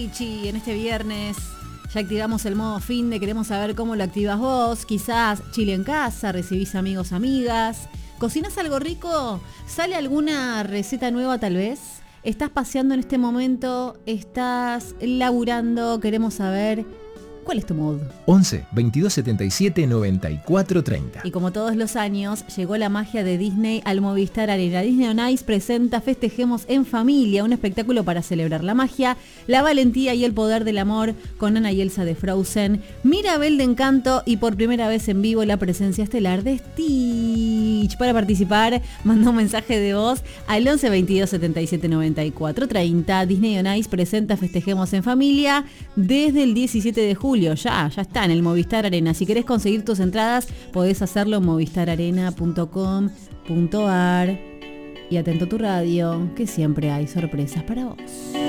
Y en este viernes ya activamos el modo fin de queremos saber cómo lo activas vos. Quizás chile en casa, recibís amigos, amigas. ¿Cocinas algo rico? ¿Sale alguna receta nueva tal vez? ¿Estás paseando en este momento? ¿Estás laburando? Queremos saber cuál es tu mood. 11 22 77 94 30. Y como todos los años, llegó la magia de Disney al Movistar Arena. Disney on Ice presenta Festejemos en Familia, un espectáculo para celebrar la magia, la valentía y el poder del amor con Anna y Elsa de Frozen, Mirabel de Encanto y por primera vez en vivo la presencia estelar de Stitch. Para participar, manda un mensaje de voz al 11 22 77 94 30. Disney on Ice presenta Festejemos en Familia desde el 17 de julio. Ya está en el Movistar Arena. Si querés conseguir tus entradas, podés hacerlo en movistararena.com.ar. Y atento a tu radio, que siempre hay sorpresas para vos.